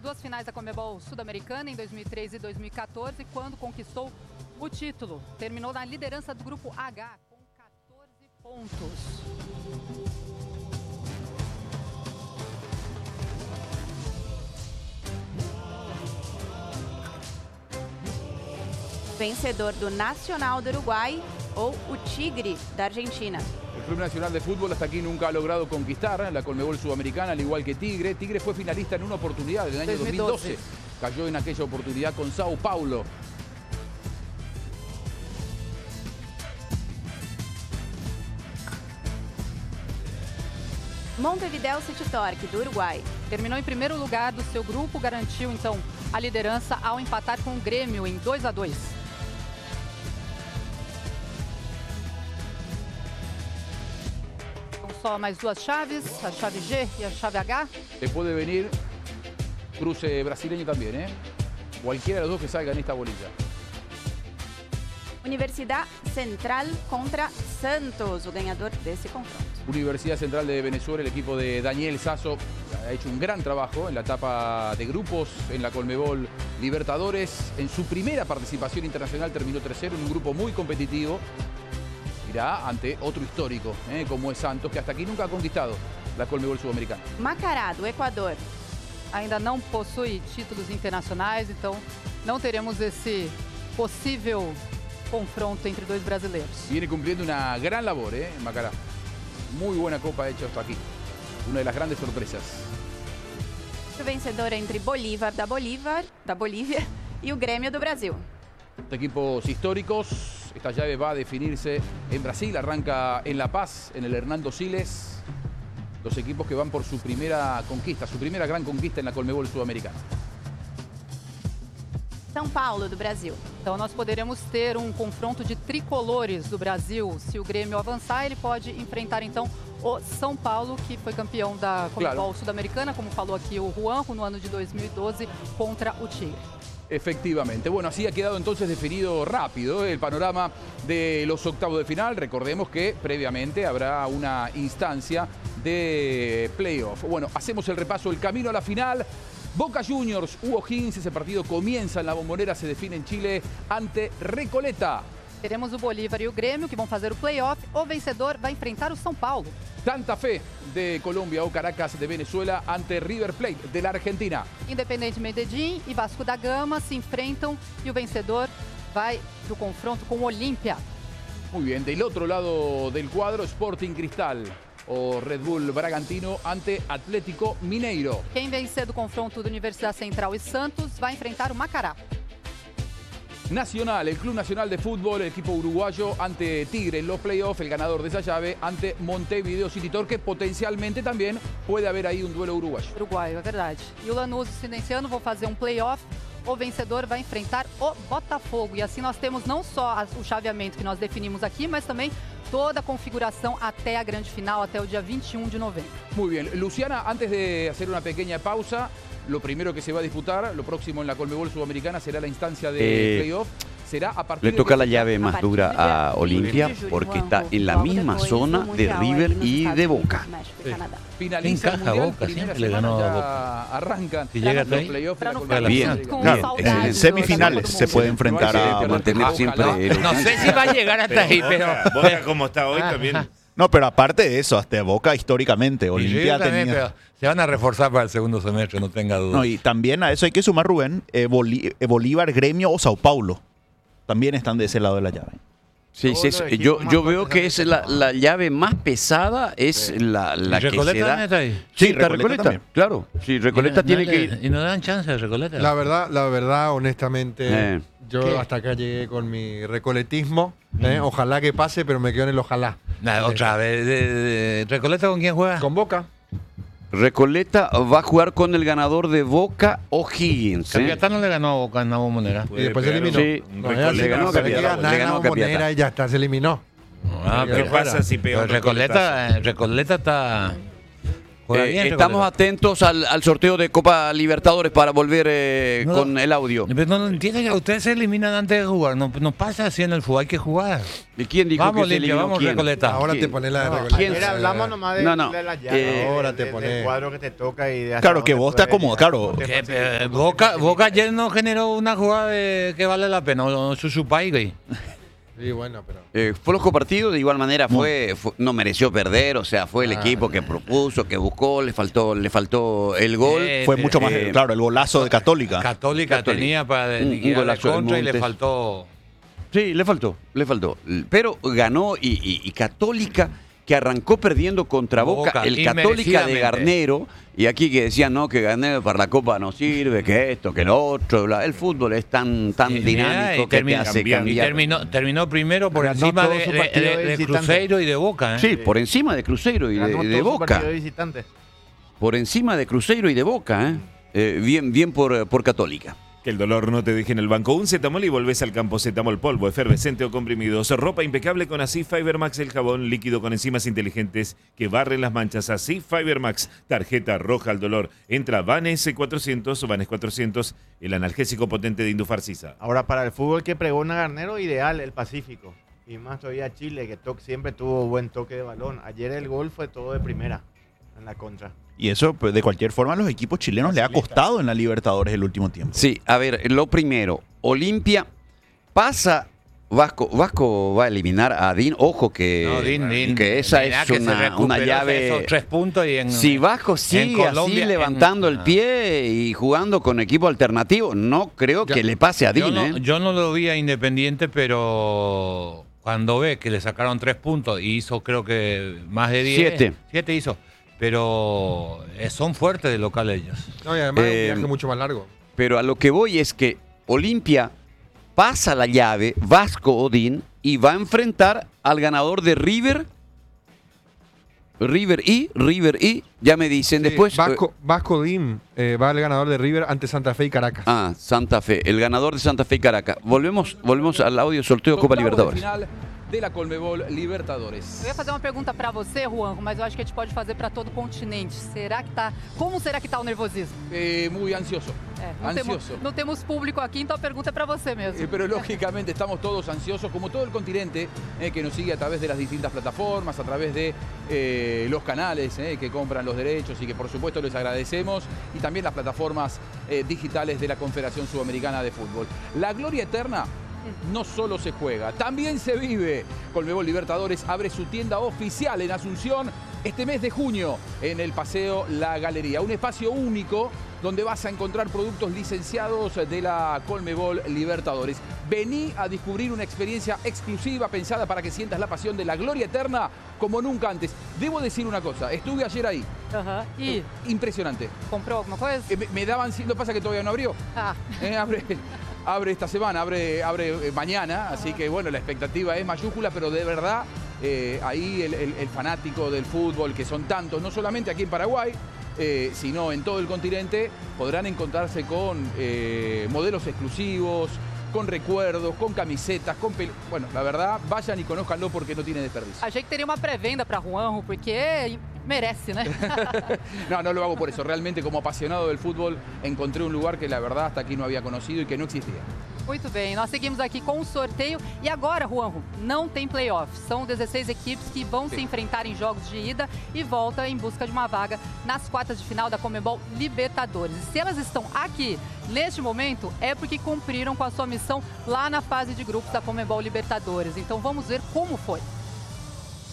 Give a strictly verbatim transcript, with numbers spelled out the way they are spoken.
duas finais da Conmebol Sul-Americana em dois mil e treze e dois mil e quatorze, quando conquistou o título. Terminou na liderança do grupo H com quatorze pontos. Vencedor do Nacional do Uruguai o o Tigre da Argentina. El Club Nacional de Fútbol hasta aquí nunca ha logrado conquistar la Conmebol Sudamericana, al igual que Tigre. Tigre fue finalista en una oportunidad en el año dos mil doce. Cayó en aquella oportunidad con Sao Paulo. Montevideo City Torque, do Uruguai. Terminou em primeiro lugar do seu grupo, garantiu então a liderança ao empatar com o Grêmio em dois a dois. São só mais duas chaves, a chave G e a chave H. Se puede venir cruce brasileño también, ¿eh? Cualquiera de los dos que salga en esta bolilla. Universidad Central contra Santos, o ganhador desse confronto. Universidad Central de Venezuela, el equipo de Daniel Sasso, ha hecho un gran trabajo en la etapa de grupos en la Conmebol Libertadores. En su primera participación internacional terminó tercero en un grupo muy competitivo. Irá ante otro histórico, ¿eh? como es Santos, que hasta aquí nunca ha conquistado la Conmebol Sudamericana. Macará, do Equador. Ainda não possui títulos internacionais, então não teremos esse possível confronto entre dois brasileiros. Viene cumpliendo una gran labor, ¿eh? Macará. Muy buena copa hecha hasta aquí. Una de las grandes sorpresas. O vencedor entre Bolívar da Bolívar, da Bolívia e o Grêmio do Brasil. Equipos históricos. Esta llave va a definirse en Brasil. Arranca en La Paz, en el Hernando Siles. Los equipos que van por su primera conquista, su primera gran conquista en la Conmebol Sudamericana. São Paulo, do Brasil. Então nós poderemos ter um confronto de tricolores do Brasil. Se o Grêmio avançar, ele pode enfrentar então o São Paulo, que foi campeão da Conmebol Claro. Sudamericana, como falou aqui o Juanjo, no ano de dois mil e doze, contra o Tigre. Efectivamente. Bueno, así ha quedado entonces definido rápido el panorama de los octavos de final. Recordemos que previamente habrá una instancia de playoff. Bueno, hacemos el repaso, el camino a la final. Boca Juniors, Hugo Higgins, ese partido comienza en la Bombonera, se define en Chile ante Recoleta. Teremos o Bolívar e o Grêmio, que vão fazer o playoff. O vencedor vai enfrentar o São Paulo. Santa Fe de Colombia o Caracas de Venezuela ante River Plate de la Argentina. Independente Medellín e Vasco da Gama se enfrentam e o vencedor vai para o confronto com o Olímpia. Muy bien, del otro lado del cuadro, Sporting Cristal o Red Bull Bragantino ante Atlético Mineiro. Quem vencer do confronto do Universidade Central e Santos vai enfrentar o Macará. Nacional, el Club Nacional de Fútbol, el equipo uruguayo ante Tigre en los playoffs, el ganador de esa llave ante Montevideo City Torque, potencialmente también puede haber ahí un duelo uruguayo. Uruguaio, é verdade. E o Lanús e o Silenciano vão fazer um playoff. O vencedor vai enfrentar o Botafogo. E assim nós temos não só o chaveamento que nós definimos aqui, mas também toda a configuração até a grande final, até o dia vinte e um de novembro. Muy bien, Luciana, antes de hacer una pequeña pausa, lo primero que se va a disputar, lo próximo en la Conmebol Sudamericana será la instancia de Eh, playoff. Será a partir Le toca la de... llave más dura a Olimpia porque está en la misma zona de River y de Boca. Finaliza el Encaja Mundial, Boca, primera siempre le semana ganó a ya Boca. arrancan Si llega los hasta ahí, playoffs de la Para no Conmebol ficar Bien, com claro, saudade en do- semifinales da se Copa puede do Mundo. enfrentar No hay a que Mantener Boca. siempre el- No sé si va a llegar hasta ahí, pero... Boca, como está hoy también. No, pero aparte de eso, hasta Boca históricamente, Y Olimpia River también, tenía... pero se van a reforzar para el segundo semestre, no tenga duda. No, y también a eso hay que sumar, Rubén, eh, Bolí- eh, Bolívar, Gremio o Sao Paulo. También están de ese lado de la llave. Sí, Todos sí, los sí. equipos Yo, más yo veo fuertes que es han la, empezado. la llave más pesada, es la, la ¿Y que Recoleta se da. también está ahí? Sí, Sí, está Recoleta Recoleta, también. claro. Sí, Recoleta Y no- tiene no que le- ir. Y no le dan chance a Recoleta. La verdad, la verdad, honestamente, Eh. yo ¿Qué? hasta acá llegué con mi recoletismo. ¿eh? Ojalá que pase, pero me quedo en el ojalá. Nah, otra vez. de- de- ¿Recoleta con quién juega? Con Boca. Recoleta va a jugar con el ganador de Boca o Higgins. ¿eh? Capiatá le ganó a Boca en la Bombonera. Y después se eliminó. Sí, No, le ya se- ganó a sabe que Capiatá, ganar le en la ganó a Bombonera Capiatá. y ya está, se eliminó. Ah, ¿Qué pero pasa para. si pega Pero un Recoleta, eh, Recoleta está... Juega Eh, bien, estamos Recoleta. atentos al, al sorteo de Copa Libertadores para volver eh, No. con el audio. Pero no, no entiendo que ustedes se eliminan antes de jugar. No, no pasa así en el fútbol, hay que jugar. ¿Y quién dijo Vamos, que se Olimpia, eliminó? vamos, ¿Quién? Recoleta. Ahora ¿Quién? te pones la de No, Recoleta. ¿quién? Ayer hablamos nomás de, No, no. de la llave, Eh, ahora te de- pones- del cuadro que te toca y de hasta Claro, que dónde vos te puedes acomodas, llegar, claro. cómo te Que, facilita, eh, cómo te Boca, facilita. Boca ayer no generó una jugada de, que vale la pena, no Susupay, güey. Sí, bueno, pero. Eh, flojo partido, de igual manera fue, fue- no mereció perder, o sea, fue el Ah, equipo que propuso, que buscó, le faltó, le faltó el gol. Eh, Fue mucho más, eh, claro, el golazo de Católica. Católica, Católica. tenía para Un- un liquidar de golazo de contra y le Montes. faltó. Sí, le faltó, le faltó. Pero ganó y, y- y Católica, que arrancó perdiendo contra Boca, Boca, el Católica de inmerecidamente. Garnero, y aquí que decían, no, que Garnero para la Copa no sirve, que esto, que lo otro. bla. El fútbol es tan, tan Y dinámico mira, y que te termina- hace Y cambiar. terminó, terminó primero por Ganó encima todo de, su de- partido de- de de visitante. Cruzeiro y de Boca. ¿eh? Sí, por encima de Cruzeiro y de, Ganó de todo su Boca. partido de visitante. Por encima de Cruzeiro y de Boca, ¿eh? Eh, bien, bien por, por Católica. Que el dolor no te deje en el banco. Un Zetamol y volvés al campo. Zetamol polvo, efervescente o comprimidos. Ropa impecable con Asif Fiber Max, el jabón líquido con enzimas inteligentes que barren las manchas. Asif Fiber Max, tarjeta roja al dolor. Entra Vanes cuatrocientos o Vanes cuatrocientos, el analgésico potente de Indufarcisa. Ahora, para el fútbol que pregona Garnero, ideal el Pacífico. Y más todavía Chile, que to- siempre tuvo buen toque de balón. Ayer el gol fue todo de primera en la contra. Y eso, pues, de cualquier forma, a los equipos chilenos le ha costado en la Libertadores el último tiempo. Sí, a ver, lo primero, Olimpia pasa, Vasco, Vasco va a eliminar a Din, ojo que, No, Din, Din. que esa Mirá es que se una, recuperó una esos llave. tres puntos y en, Si Vasco sigue Colombia, así levantando en- el pie y jugando con equipo alternativo, no creo Ya, que le pase a yo, Din, no, ¿eh? yo no lo vi a Independiente, pero cuando ve que le sacaron tres puntos y hizo creo que más de diez. Siete. Siete hizo. Pero eh, son fuertes de local ellos. No, y además Eh, es un viaje mucho más largo. Pero a lo que voy es que Olimpia pasa la llave, Vasco Odín, y va a enfrentar al ganador de River. River y, River y, ya me dicen Sí, después. Vasco, Vasco Dim eh, va al ganador de River ante Santa Fe y Caracas. Ah, Santa Fe, el ganador de Santa Fe y Caracas. Volvemos, volvemos al audio sorteo Copa Octavos de Libertadores. final de la Colmebol Libertadores. Eu ia fazer uma pergunta para você, Juanjo, mas eu acho que a gente pode fazer para todo o continente. Será que tá? Como será que tá o nervosismo? Eh, muy ansioso. É, não, temos, Ansioso. não temos público aqui, então a pergunta é para você mesmo. Eh, pero lógicamente estamos todos ansiosos, como todo el continente, eh, que nos sigue a través de las distintas plataformas, a través de eh, los canales eh, que compran los derechos y que por supuesto les agradecemos, y también las plataformas eh, digitales de la Confederación Sudamericana de Fútbol. La gloria eterna no solo se juega, también se vive. Colmebol Libertadores abre su tienda oficial en Asunción este mes de junio en el Paseo La Galería, un espacio único donde vas a encontrar productos licenciados de la Colmebol Libertadores. Vení a descubrir una experiencia exclusiva pensada para que sientas la pasión de la gloria eterna como nunca antes. Debo decir una cosa, estuve ayer ahí, Aham. E impresionante. comprou alguma coisa? Eh, me, me daban, lo que pasa es que todavía no abrió. Ah, Eh, abre, abre esta semana, abre, abre eh, mañana, así que bueno, la expectativa es mayúscula, pero de verdad eh, ahí el, el- el fanático del fútbol, que son tantos, no solamente aquí en Paraguay, eh, sino en todo el continente, podrán encontrarse con eh, modelos exclusivos, con recuerdos, con camisetas, con pel- bueno, la verdad, vayan y conózcanlo porque no tiene desperdicio. achei que teria uma pré-venda para Juanjo, porque merece, né? No, no lo hago por eso. Realmente como apasionado del fútbol encontré un lugar que la verdad hasta aquí no había conocido y que no existía. Muito bem, nós seguimos aqui com o sorteio. E agora, Juanjo, não tem playoff. São dezesseis equipes que vão Sim. se enfrentar em jogos de ida e volta em busca de uma vaga nas quartas de final da Conmebol Libertadores. E se elas estão aqui neste momento, é porque cumpriram com a sua missão lá na fase de grupos da Conmebol Libertadores. Então vamos ver como foi.